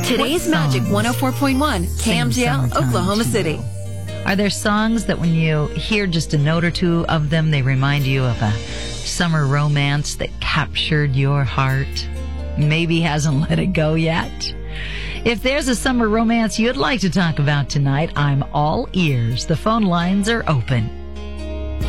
Today's Magic 104.1, KMGL, Oklahoma City. Are there songs that when you hear just a note or two of them, they remind you of a summer romance that captured your heart? Maybe hasn't let it go yet? If there's a summer romance you'd like to talk about tonight, I'm all ears. The phone lines are open.